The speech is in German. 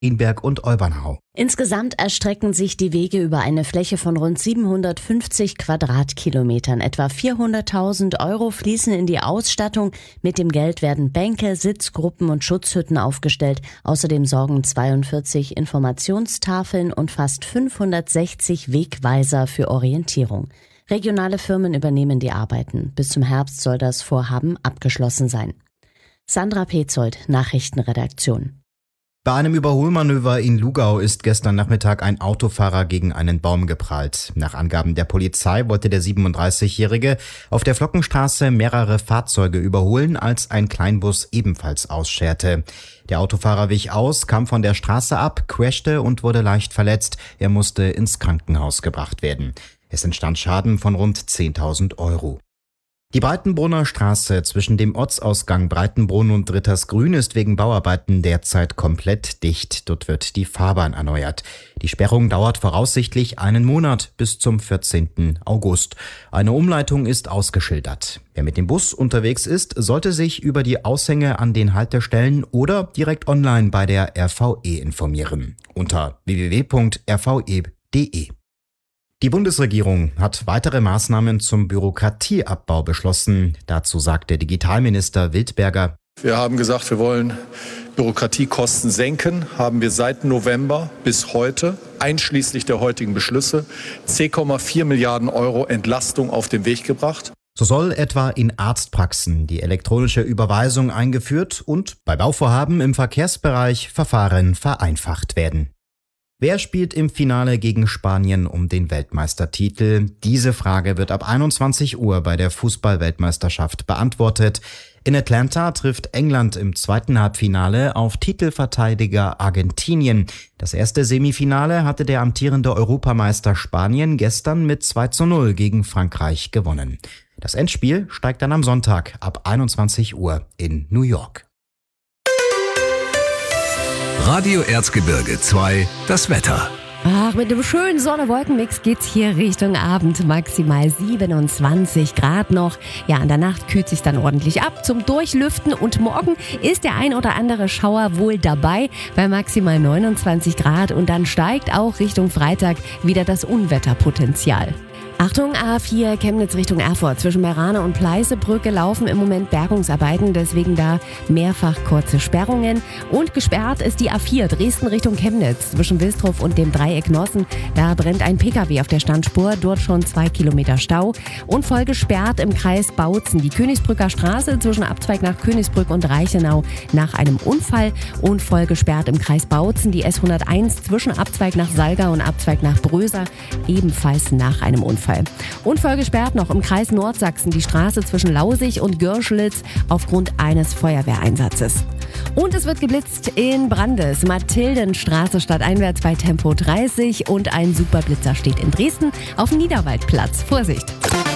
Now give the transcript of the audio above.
Rienberg und Olbernhau. Insgesamt erstrecken sich die Wege über eine Fläche von rund 750 Quadratkilometern. Etwa 400.000 Euro fließen in die Ausstattung. Mit dem Geld werden Bänke, Sitzgruppen und Schutzhütten aufgestellt. Außerdem sorgen 42 Informationstafeln und fast 560 Wegweiser für Orientierung. Regionale Firmen übernehmen die Arbeiten. Bis zum Herbst soll das Vorhaben abgeschlossen sein. Sandra Petzold, Nachrichtenredaktion. Bei einem Überholmanöver in Lugau ist gestern Nachmittag ein Autofahrer gegen einen Baum geprallt. Nach Angaben der Polizei wollte der 37-Jährige auf der Flockenstraße mehrere Fahrzeuge überholen, als ein Kleinbus ebenfalls ausscherte. Der Autofahrer wich aus, kam von der Straße ab, crashte und wurde leicht verletzt. Er musste ins Krankenhaus gebracht werden. Es entstand Schaden von rund 10.000 Euro. Die Breitenbrunner Straße zwischen dem Ortsausgang Breitenbrunn und Rittersgrün ist wegen Bauarbeiten derzeit komplett dicht. Dort wird die Fahrbahn erneuert. Die Sperrung dauert voraussichtlich einen Monat bis zum 14. August. Eine Umleitung ist ausgeschildert. Wer mit dem Bus unterwegs ist, sollte sich über die Aushänge an den Haltestellen oder direkt online bei der RVE informieren. Unter www.rve.de. Die Bundesregierung hat weitere Maßnahmen zum Bürokratieabbau beschlossen. Dazu sagte Digitalminister Wildberger: Wir haben gesagt, wir wollen Bürokratiekosten senken. Haben wir seit November bis heute, einschließlich der heutigen Beschlüsse, 10,4 Milliarden Euro Entlastung auf den Weg gebracht. So soll etwa in Arztpraxen die elektronische Überweisung eingeführt und bei Bauvorhaben im Verkehrsbereich Verfahren vereinfacht werden. Wer spielt im Finale gegen Spanien um den Weltmeistertitel? Diese Frage wird ab 21 Uhr bei der Fußball-Weltmeisterschaft beantwortet. In Atlanta trifft England im zweiten Halbfinale auf Titelverteidiger Argentinien. Das erste Semifinale hatte der amtierende Europameister Spanien gestern mit 2:0 gegen Frankreich gewonnen. Das Endspiel steigt dann am Sonntag ab 21 Uhr in New York. Radio Erzgebirge 2, das Wetter. Ach, mit einem schönen Sonne-Wolken-Mix geht's hier Richtung Abend. Maximal 27 Grad noch. Ja, in der Nacht kühlt sich dann ordentlich ab zum Durchlüften. Und morgen ist der ein oder andere Schauer wohl dabei bei maximal 29 Grad. Und dann steigt auch Richtung Freitag wieder das Unwetterpotenzial. Achtung, A4 Chemnitz Richtung Erfurt. Zwischen Meerane und Pleißebrücke laufen im Moment Bergungsarbeiten, deswegen da mehrfach kurze Sperrungen. Und gesperrt ist die A4 Dresden Richtung Chemnitz. Zwischen Wilsdruf und dem Dreieck Nossen, da brennt ein Pkw auf der Standspur, dort schon 2 Kilometer Stau. Und voll gesperrt im Kreis Bautzen die Königsbrücker Straße zwischen Abzweig nach Königsbrück und Reichenau nach einem Unfall. Und voll gesperrt im Kreis Bautzen die S101 zwischen Abzweig nach Salga und Abzweig nach Bröser, ebenfalls nach einem Unfall. Und voll gesperrt noch im Kreis Nordsachsen die Straße zwischen Lausig und Görschlitz aufgrund eines Feuerwehreinsatzes. Und es wird geblitzt in Brandes, Mathildenstraße stadteinwärts bei Tempo 30 und ein Superblitzer steht in Dresden auf dem Niederwaldplatz. Vorsicht!